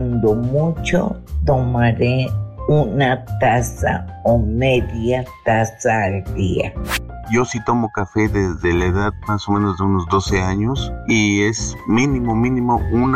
cuando mucho tomaré una taza o media taza al día. Yo sí tomo café desde la edad más o menos de unos 12 años y es mínimo una